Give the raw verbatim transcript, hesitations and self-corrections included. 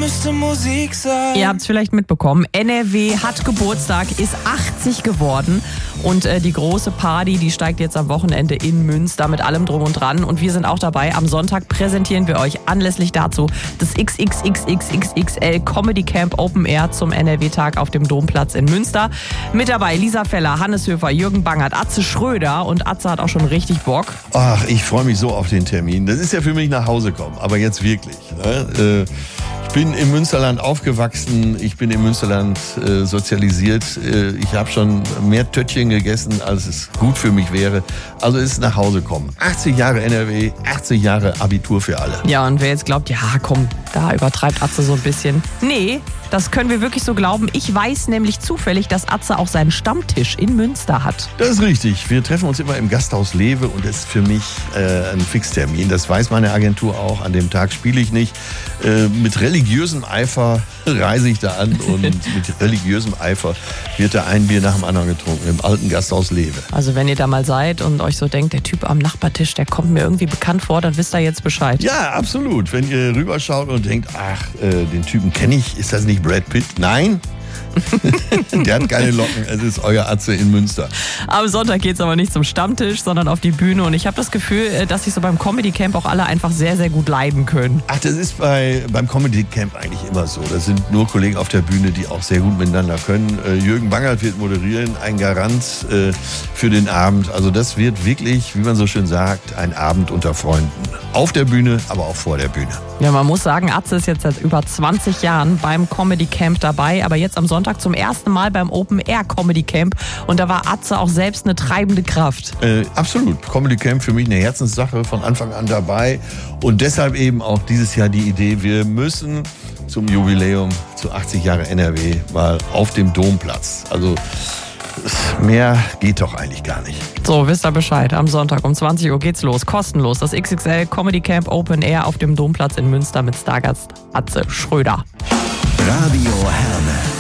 müsste Musik sein. Ihr habt es vielleicht mitbekommen, N R W hat Geburtstag, ist achtzig geworden und äh, die große Party, die steigt jetzt am Wochenende in Münster mit allem drum und dran und wir sind auch dabei. Am Sonntag präsentieren wir euch anlässlich dazu das X X X X X X L Comedy Camp Open Air zum N R W-Tag auf dem Domplatz in Münster. Mit dabei Lisa Feller, Hannes Höfer, Jürgen Bangert, Atze Schröder und Atze hat auch schon richtig Bock. Ach, ich freue mich so auf den Termin. Das ist ja für mich nach Hause kommen, aber jetzt wirklich. Ne? Ich bin im Münsterland aufgewachsen, ich bin im Münsterland äh, sozialisiert. Äh, ich habe schon mehr Töttchen gegessen, als es gut für mich wäre. Also ist nach Hause kommen. achtzig Jahre N R W, achtzig Jahre Abitur für alle. Ja, und wer jetzt glaubt, ja komm, da übertreibt Atze so ein bisschen. Nee, das können wir wirklich so glauben. Ich weiß nämlich zufällig, dass Atze auch seinen Stammtisch in Münster hat. Das ist richtig. Wir treffen uns immer im Gasthaus Lewe und das ist für mich äh, ein Fixtermin. Das weiß meine Agentur auch. An dem Tag spiele ich nicht. Äh, mit religiösem Eifer reise ich da an und mit religiösem Eifer wird da ein Bier nach dem anderen getrunken im alten Gasthaus Lewe. Also wenn ihr da mal seid und euch so denkt, der Typ am Nachbartisch, der kommt mir irgendwie bekannt vor, dann wisst ihr jetzt Bescheid. Ja, absolut. Wenn ihr rüberschaut und denkt, ach, äh, den Typen kenne ich, ist das nicht Brad Pitt? Nein. Der hat keine Locken, es ist euer Atze in Münster. Am Sonntag geht es aber nicht zum Stammtisch, sondern auf die Bühne. Und ich habe das Gefühl, dass sich so beim Comedy Camp auch alle einfach sehr, sehr gut leiden können. Ach, das ist bei, beim Comedy Camp eigentlich immer so. Das sind nur Kollegen auf der Bühne, die auch sehr gut miteinander können. Äh, Jürgen Bangert wird moderieren, ein Garant äh, für den Abend. Also das wird wirklich, wie man so schön sagt, ein Abend unter Freunden. Auf der Bühne, aber auch vor der Bühne. Ja, man muss sagen, Atze ist jetzt seit über zwanzig Jahren beim Comedy Camp dabei, aber jetzt am Sonntag zum ersten Mal beim Open Air Comedy Camp und da war Atze auch selbst eine treibende Kraft. Äh, absolut. Comedy Camp für mich eine Herzenssache, von Anfang an dabei und deshalb eben auch dieses Jahr die Idee, wir müssen zum Jubiläum zu achtzig Jahre N R W mal auf dem Domplatz. Also mehr geht doch eigentlich gar nicht. So, wisst ihr Bescheid. Am Sonntag um zwanzig Uhr geht's los. Kostenlos. Das X X L Comedy Camp Open Air auf dem Domplatz in Münster mit Stargast Atze Schröder. Radio Herne.